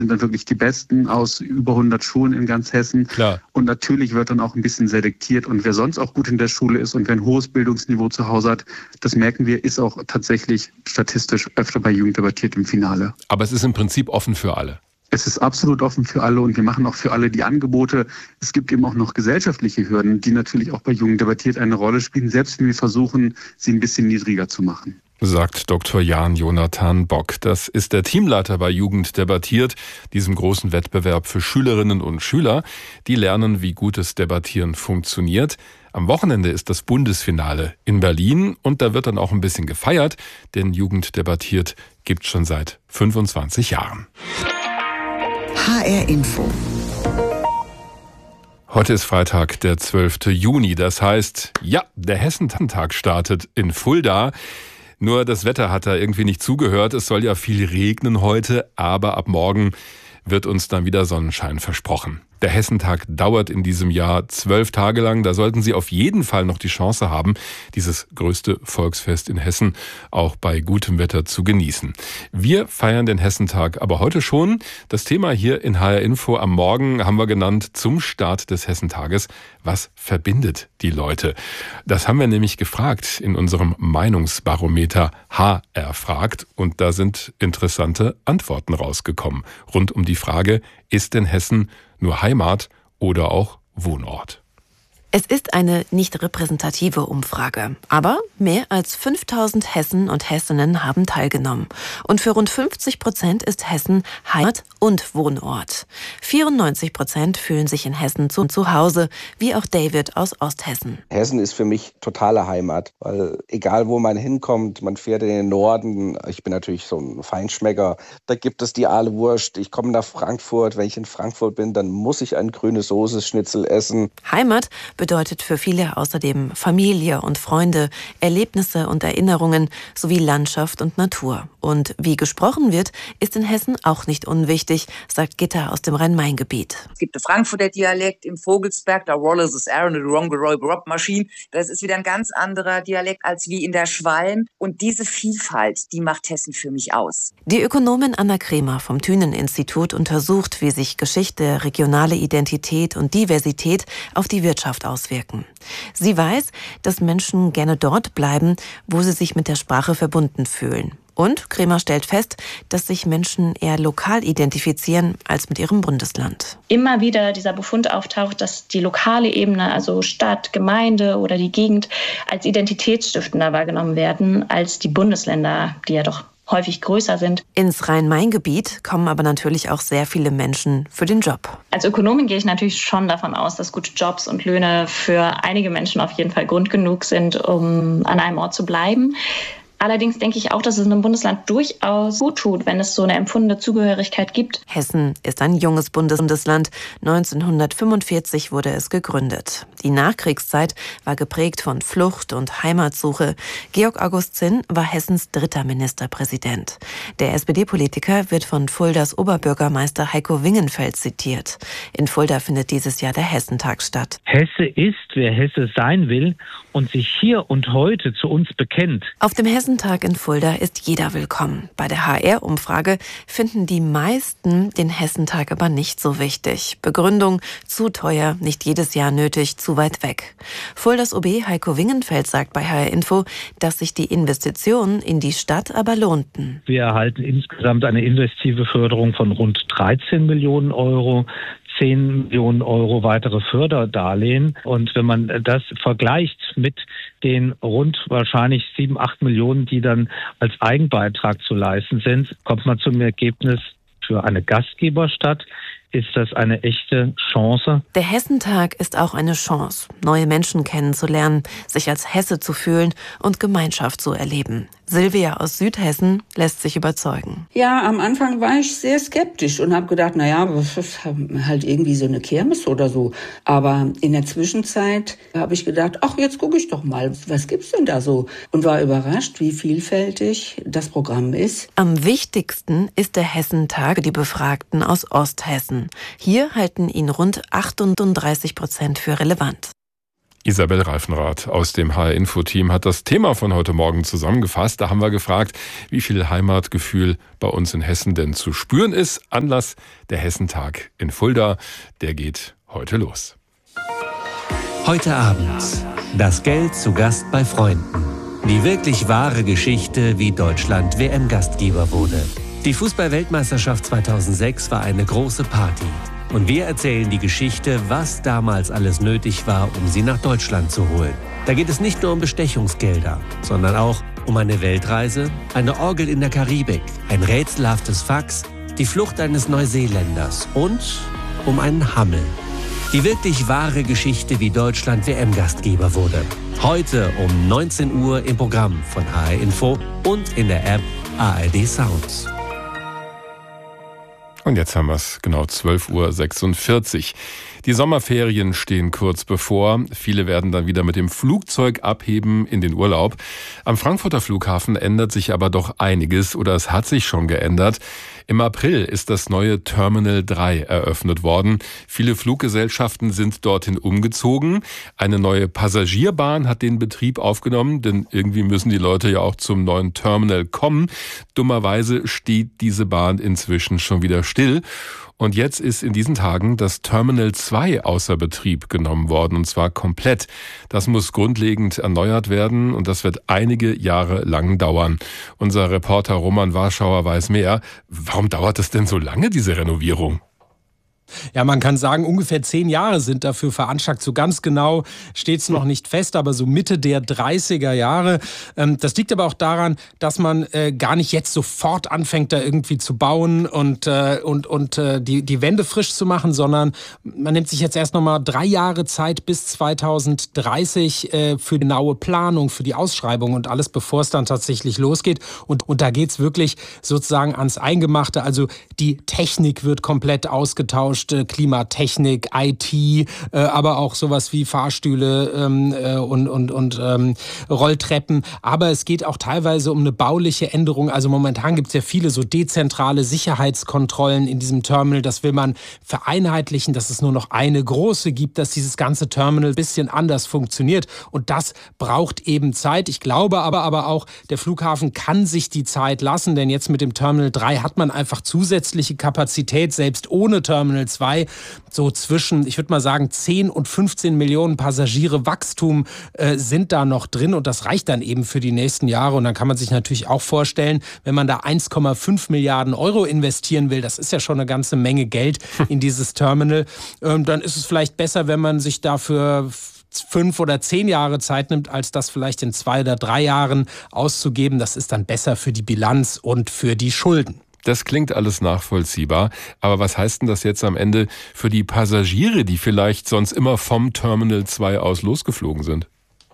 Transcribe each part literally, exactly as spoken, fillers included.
sind dann wirklich die Besten aus über hundert Schulen in ganz Hessen. Klar. Und natürlich wird dann auch ein bisschen selektiert. Und wer sonst auch gut in der Schule ist und wer ein hohes Bildungsniveau zu Hause hat, das merken wir, ist auch tatsächlich statistisch öfter bei Jugend debattiert im Finale. Aber es ist im Prinzip offen für alle. Es ist absolut offen für alle und wir machen auch für alle die Angebote. Es gibt eben auch noch gesellschaftliche Hürden, die natürlich auch bei Jugend debattiert eine Rolle spielen, selbst wenn wir versuchen, sie ein bisschen niedriger zu machen. Sagt Doktor Jan Jonathan Bock. Das ist der Teamleiter bei Jugend debattiert, diesem großen Wettbewerb für Schülerinnen und Schüler. Die lernen, wie gutes Debattieren funktioniert. Am Wochenende ist das Bundesfinale in Berlin und da wird dann auch ein bisschen gefeiert, denn Jugend debattiert gibt es schon seit fünfundzwanzig Jahren. H R Info. Heute ist Freitag, der zwölfte Juni. Das heißt, ja, der Hessentag startet in Fulda. Nur das Wetter hat da irgendwie nicht zugehört. Es soll ja viel regnen heute, aber ab morgen wird uns dann wieder Sonnenschein versprochen. Der Hessentag dauert in diesem Jahr zwölf Tage lang. Da sollten Sie auf jeden Fall noch die Chance haben, dieses größte Volksfest in Hessen auch bei gutem Wetter zu genießen. Wir feiern den Hessentag aber heute schon. Das Thema hier in H R Info am Morgen haben wir genannt zum Start des Hessentages. Was verbindet die Leute? Das haben wir nämlich gefragt in unserem Meinungsbarometer H R fragt. Und da sind interessante Antworten rausgekommen. Rund um die Frage, ist denn Hessen nur Heimat oder auch Wohnort? Es ist eine nicht repräsentative Umfrage, aber mehr als fünftausend Hessen und Hessinnen haben teilgenommen. Und für rund fünfzig Prozent ist Hessen Heimat und Wohnort. vierundneunzig Prozent fühlen sich in Hessen zu, zu Hause, wie auch David aus Osthessen. Hessen ist für mich totale Heimat, weil egal wo man hinkommt, man fährt in den Norden. Ich bin natürlich so ein Feinschmecker. Da gibt es die Aale Wurst. Ich komme nach Frankfurt. Wenn ich in Frankfurt bin, dann muss ich ein grünes Soße-Schnitzel essen. Heimat bedeutet für viele außerdem Familie und Freunde, Erlebnisse und Erinnerungen sowie Landschaft und Natur. Und wie gesprochen wird, ist in Hessen auch nicht unwichtig, sagt Gitta aus dem Rhein-Main-Gebiet. Es gibt den Frankfurter Dialekt im Vogelsberg, da Wallace is Aaron, the Wrong Rob Machine. Das ist wieder ein ganz anderer Dialekt als wie in der Schwalm. Und diese Vielfalt, die macht Hessen für mich aus. Die Ökonomin Anna Kremer vom Thünen-Institut untersucht, wie sich Geschichte, regionale Identität und Diversität auf die Wirtschaft auswirken. Sie weiß, dass Menschen gerne dort bleiben, wo sie sich mit der Sprache verbunden fühlen. Und Kremer stellt fest, dass sich Menschen eher lokal identifizieren als mit ihrem Bundesland. Immer wieder dieser Befund auftaucht, dass die lokale Ebene, also Stadt, Gemeinde oder die Gegend, als identitätsstiftender wahrgenommen werden als die Bundesländer, die ja doch häufig größer sind. Ins Rhein-Main-Gebiet kommen aber natürlich auch sehr viele Menschen für den Job. Als Ökonomin gehe ich natürlich schon davon aus, dass gute Jobs und Löhne für einige Menschen auf jeden Fall Grund genug sind, um an einem Ort zu bleiben. Allerdings denke ich auch, dass es einem Bundesland durchaus gut tut, wenn es so eine empfundene Zugehörigkeit gibt. Hessen ist ein junges Bundesland. neunzehnhundertfünfundvierzig wurde es gegründet. Die Nachkriegszeit war geprägt von Flucht und Heimatsuche. Georg August Zinn war Hessens dritter Ministerpräsident. Der S P D-Politiker wird von Fuldas Oberbürgermeister Heiko Wingenfeld zitiert. In Fulda findet dieses Jahr der Hessentag statt. Hesse ist, wer Hesse sein will und sich hier und heute zu uns bekennt. Auf dem Hessentag in Fulda ist jeder willkommen. Bei der H R-Umfrage finden die meisten den Hessentag aber nicht so wichtig. Begründung: zu teuer, nicht jedes Jahr nötig, zu weit weg. Fuldas O B Heiko Wingenfeld sagt bei H R Info, dass sich die Investitionen in die Stadt aber lohnten. Wir erhalten insgesamt eine investive Förderung von rund dreizehn Millionen Euro. zehn Millionen Euro weitere Förderdarlehen. Und wenn man das vergleicht mit den rund wahrscheinlich sieben, acht Millionen, die dann als Eigenbeitrag zu leisten sind, kommt man zum Ergebnis, für eine Gastgeberstadt ist das eine echte Chance. Der Hessentag ist auch eine Chance, neue Menschen kennenzulernen, sich als Hesse zu fühlen und Gemeinschaft zu erleben. Silvia aus Südhessen lässt sich überzeugen. Ja, am Anfang war ich sehr skeptisch und habe gedacht, naja, das ist halt irgendwie so eine Kirmes oder so. Aber in der Zwischenzeit habe ich gedacht, ach, jetzt gucke ich doch mal, was gibt's denn da so? Und war überrascht, wie vielfältig das Programm ist. Am wichtigsten ist der Hessentag für die Befragten aus Osthessen. Hier halten ihn rund achtunddreißig Prozent für relevant. Isabel Reifenrath aus dem H R-Info-Team hat das Thema von heute Morgen zusammengefasst. Da haben wir gefragt, wie viel Heimatgefühl bei uns in Hessen denn zu spüren ist. Anlass der Hessentag in Fulda, der geht heute los. Heute Abend. Das Geld zu Gast bei Freunden. Die wirklich wahre Geschichte, wie Deutschland W M-Gastgeber wurde. Die Fußball-Weltmeisterschaft zweitausendsechs war eine große Party. Und wir erzählen die Geschichte, was damals alles nötig war, um sie nach Deutschland zu holen. Da geht es nicht nur um Bestechungsgelder, sondern auch um eine Weltreise, eine Orgel in der Karibik, ein rätselhaftes Fax, die Flucht eines Neuseeländers und um einen Hammel. Die wirklich wahre Geschichte, wie Deutschland W M-Gastgeber wurde. Heute um neunzehn Uhr im Programm von H R Info und in der App A R D Sounds. Und jetzt haben wir es genau zwölf Uhr sechsundvierzig. Die Sommerferien stehen kurz bevor. Viele werden dann wieder mit dem Flugzeug abheben in den Urlaub. Am Frankfurter Flughafen ändert sich aber doch einiges oder es hat sich schon geändert. Im April ist das neue Terminal drei eröffnet worden. Viele Fluggesellschaften sind dorthin umgezogen. Eine neue Passagierbahn hat den Betrieb aufgenommen, denn irgendwie müssen die Leute ja auch zum neuen Terminal kommen. Dummerweise steht diese Bahn inzwischen schon wieder still. Und jetzt ist in diesen Tagen das Terminal zwei außer Betrieb genommen worden, und zwar komplett. Das muss grundlegend erneuert werden und das wird einige Jahre lang dauern. Unser Reporter Roman Warschauer weiß mehr. Warum dauert es denn so lange, diese Renovierung? Ja, man kann sagen, ungefähr zehn Jahre sind dafür veranschlagt. So ganz genau steht es noch nicht fest, aber so Mitte der dreißiger Jahre. Das liegt aber auch daran, dass man gar nicht jetzt sofort anfängt, da irgendwie zu bauen und, und, und die, die Wände frisch zu machen, sondern man nimmt sich jetzt erst noch mal drei Jahre Zeit bis zweitausenddreißig für die genaue Planung, für die Ausschreibung und alles, bevor es dann tatsächlich losgeht. Und, und da geht es wirklich sozusagen ans Eingemachte. Also die Technik wird komplett ausgetauscht. Klimatechnik, I T, äh, aber auch sowas wie Fahrstühle ähm, äh, und, und, und ähm, Rolltreppen. Aber es geht auch teilweise um eine bauliche Änderung. Also momentan gibt es ja viele so dezentrale Sicherheitskontrollen in diesem Terminal. Das will man vereinheitlichen, dass es nur noch eine große gibt, dass dieses ganze Terminal ein bisschen anders funktioniert. Und das braucht eben Zeit. Ich glaube aber, aber auch, der Flughafen kann sich die Zeit lassen, denn jetzt mit dem Terminal drei hat man einfach zusätzliche Kapazität, selbst ohne Terminal zwei, so zwischen, ich würde mal sagen, zehn und fünfzehn Millionen Passagiere Wachstum äh, sind da noch drin und das reicht dann eben für die nächsten Jahre. Und dann kann man sich natürlich auch vorstellen, wenn man da eins Komma fünf Milliarden Euro investieren will, das ist ja schon eine ganze Menge Geld in dieses Terminal, ähm, dann ist es vielleicht besser, wenn man sich dafür fünf oder zehn Jahre Zeit nimmt, als das vielleicht in zwei oder drei Jahren auszugeben. Das ist dann besser für die Bilanz und für die Schulden. Das klingt alles nachvollziehbar, aber was heißt denn das jetzt am Ende für die Passagiere, die vielleicht sonst immer vom Terminal zwei aus losgeflogen sind?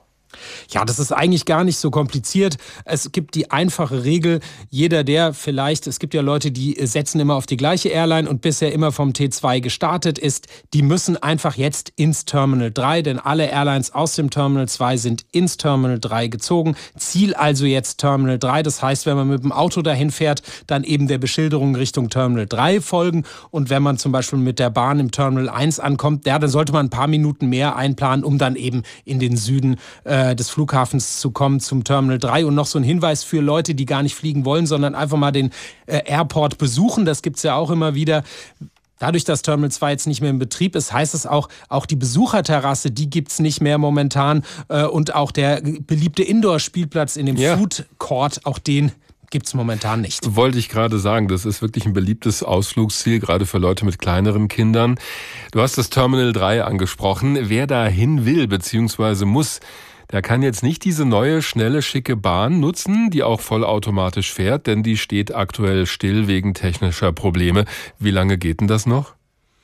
Ja, das ist eigentlich gar nicht so kompliziert. Es gibt die einfache Regel, jeder, der vielleicht, es gibt ja Leute, die setzen immer auf die gleiche Airline und bisher immer vom T zwei gestartet ist, die müssen einfach jetzt ins Terminal drei, denn alle Airlines aus dem Terminal zwei sind ins Terminal drei gezogen. Ziel also jetzt Terminal drei, das heißt, wenn man mit dem Auto dahin fährt, dann eben der Beschilderung Richtung Terminal drei folgen und wenn man zum Beispiel mit der Bahn im Terminal eins ankommt, ja, dann sollte man ein paar Minuten mehr einplanen, um dann eben in den Süden äh, des Flughafens zu kommen, zum Terminal drei. Und noch so ein Hinweis für Leute, die gar nicht fliegen wollen, sondern einfach mal den äh, Airport besuchen. Das gibt's ja auch immer wieder. Dadurch, dass Terminal zwei jetzt nicht mehr in Betrieb ist, heißt es auch, auch die Besucherterrasse, die gibt's nicht mehr momentan. Äh, und auch der beliebte Indoor-Spielplatz in dem ja. Food Court, auch den gibt's momentan nicht. Wollte ich gerade sagen, das ist wirklich ein beliebtes Ausflugsziel, gerade für Leute mit kleineren Kindern. Du hast das Terminal drei angesprochen. Wer da hin will bzw. muss, der kann jetzt nicht diese neue, schnelle, schicke Bahn nutzen, die auch vollautomatisch fährt, denn die steht aktuell still wegen technischer Probleme. Wie lange geht denn das noch?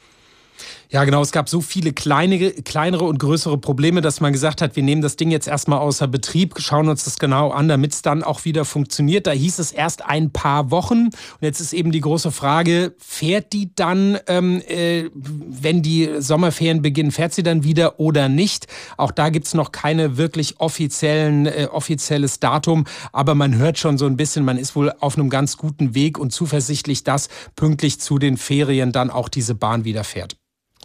Ja, genau. Es gab so viele kleinere, kleinere und größere Probleme, dass man gesagt hat, wir nehmen das Ding jetzt erstmal außer Betrieb, schauen uns das genau an, damit es dann auch wieder funktioniert. Da hieß es erst ein paar Wochen. Und jetzt ist eben die große Frage, fährt die dann, ähm, äh, wenn die Sommerferien beginnen, fährt sie dann wieder oder nicht? Auch da gibt's noch keine wirklich offiziellen, äh, offizielles Datum. Aber man hört schon so ein bisschen, man ist wohl auf einem ganz guten Weg und zuversichtlich, dass pünktlich zu den Ferien dann auch diese Bahn wieder fährt.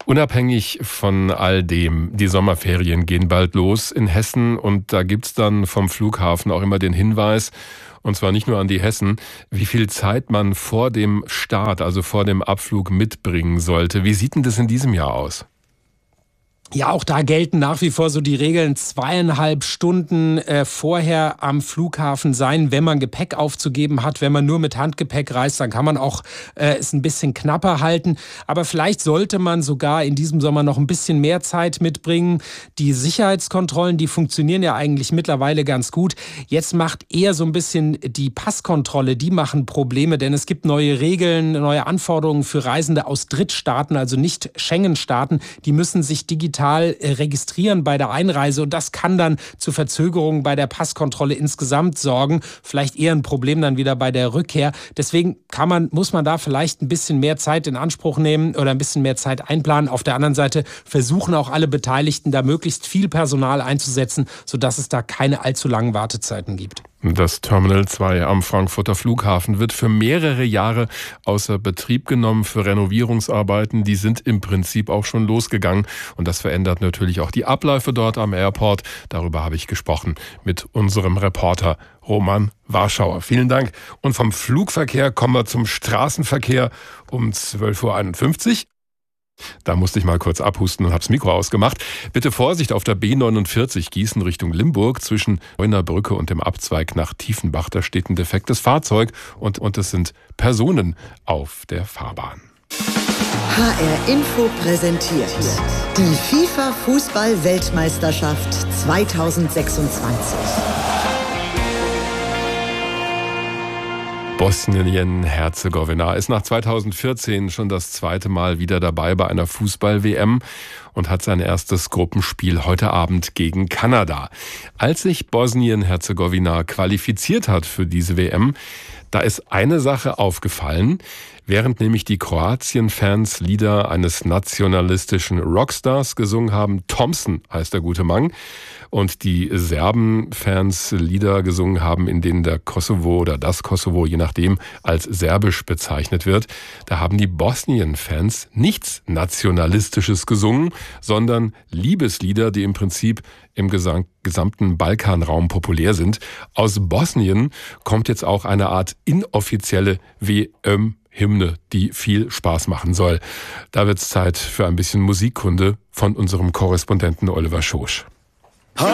Unabhängig von all dem, die Sommerferien gehen bald los in Hessen und da gibt's dann vom Flughafen auch immer den Hinweis, und zwar nicht nur an die Hessen, wie viel Zeit man vor dem Start, also vor dem Abflug mitbringen sollte. Wie sieht denn das in diesem Jahr aus? Ja, auch da gelten nach wie vor so die Regeln, zweieinhalb Stunden äh, vorher am Flughafen sein, wenn man Gepäck aufzugeben hat. Wenn man nur mit Handgepäck reist, dann kann man auch äh, es ein bisschen knapper halten. Aber vielleicht sollte man sogar in diesem Sommer noch ein bisschen mehr Zeit mitbringen. Die Sicherheitskontrollen, die funktionieren ja eigentlich mittlerweile ganz gut. Jetzt macht eher so ein bisschen die Passkontrolle, die machen Probleme, denn es gibt neue Regeln, neue Anforderungen für Reisende aus Drittstaaten, also nicht Schengen-Staaten. Die müssen sich digital registrieren bei der Einreise und das kann dann zu Verzögerungen bei der Passkontrolle insgesamt sorgen. Vielleicht eher ein Problem dann wieder bei der Rückkehr. Deswegen kann man, muss man da vielleicht ein bisschen mehr Zeit in Anspruch nehmen oder ein bisschen mehr Zeit einplanen. Auf der anderen Seite versuchen auch alle Beteiligten, da möglichst viel Personal einzusetzen, sodass es da keine allzu langen Wartezeiten gibt. Das Terminal zwei am Frankfurter Flughafen wird für mehrere Jahre außer Betrieb genommen für Renovierungsarbeiten. Die sind im Prinzip auch schon losgegangen und das verändert natürlich auch die Abläufe dort am Airport. Darüber habe ich gesprochen mit unserem Reporter Roman Warschauer. Vielen Dank. Und vom Flugverkehr kommen wir zum Straßenverkehr um zwölf Uhr einundfünfzig. Da musste ich mal kurz abhusten und habe das Mikro ausgemacht. Bitte Vorsicht auf der B neunundvierzig Gießen Richtung Limburg zwischen Neuner Brücke und dem Abzweig nach Tiefenbach. Da steht ein defektes Fahrzeug und, und es sind Personen auf der Fahrbahn. H R Info präsentiert die FIFA-Fußball-Weltmeisterschaft zweitausendsechsundzwanzig. Bosnien-Herzegowina ist nach zweitausendvierzehn schon das zweite Mal wieder dabei bei einer Fußball-W M und hat sein erstes Gruppenspiel heute Abend gegen Kanada. Als sich Bosnien-Herzegowina qualifiziert hat für diese W M, da ist eine Sache aufgefallen. Während nämlich die Kroatien-Fans Lieder eines nationalistischen Rockstars gesungen haben, Thompson heißt der gute Mann, und die Serben-Fans Lieder gesungen haben, in denen der Kosovo oder das Kosovo, je nachdem, als serbisch bezeichnet wird, da haben die Bosnien-Fans nichts Nationalistisches gesungen, sondern Liebeslieder, die im Prinzip im gesamten Balkanraum populär sind. Aus Bosnien kommt jetzt auch eine Art inoffizielle W M-Hymne, die viel Spaß machen soll. Da wird's Zeit für ein bisschen Musikkunde von unserem Korrespondenten Oliver Schosch.